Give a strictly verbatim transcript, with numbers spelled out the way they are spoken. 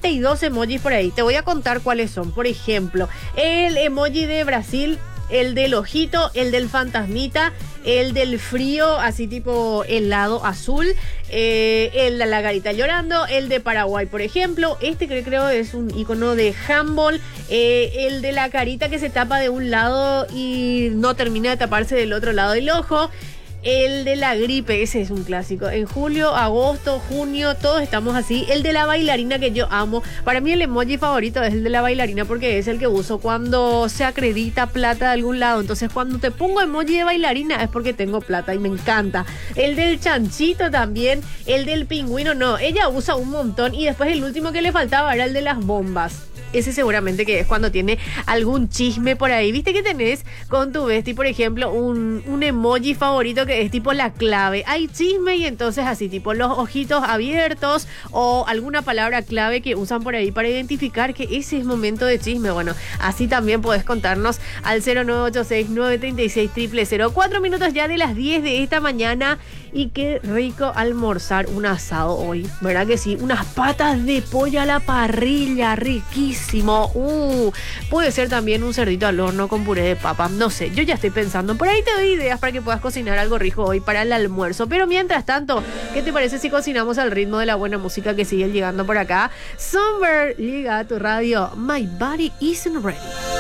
treinta y dos emojis por ahí. Te voy a contar cuáles son. Por ejemplo, el emoji de Brasil, el del ojito, el del fantasmita, el del frío, así tipo helado azul, eh, el de la garita llorando, el de Paraguay, por ejemplo. Este que creo es un icono de handball, eh, el de la carita que se tapa de un lado y no termina de taparse del otro lado del ojo. El de la gripe, ese es un clásico. En julio, agosto, junio, todos estamos así. El de la bailarina que yo amo. Para mí el emoji favorito es el de la bailarina porque es el que uso cuando se acredita plata de algún lado. Entonces cuando te pongo emoji de bailarina es porque tengo plata y me encanta. El del chanchito también. El del pingüino, no. Ella usa un montón. Y después el último que le faltaba era el de las bombas. Ese seguramente que es cuando tiene algún chisme por ahí. ¿Viste que tenés con tu bestie, por ejemplo, un, un emoji favorito que es tipo la clave? Hay chisme y entonces así, tipo los ojitos abiertos o alguna palabra clave que usan por ahí para identificar que ese es momento de chisme. Bueno, así también podés contarnos al cero nueve ocho seis, nueve tres seis, cero cero cero. Cuatro minutos ya de las diez de esta mañana. Y qué rico almorzar un asado hoy, ¿verdad que sí? Unas patas de pollo a la parrilla, riquísimo. Uh, puede ser también un cerdito al horno con puré de papa. No sé, yo ya estoy pensando. Por ahí te doy ideas para que puedas cocinar algo rico hoy para el almuerzo. Pero mientras tanto, ¿qué te parece si cocinamos al ritmo de la buena música que sigue llegando por acá? Summer llega a tu radio. My body isn't ready.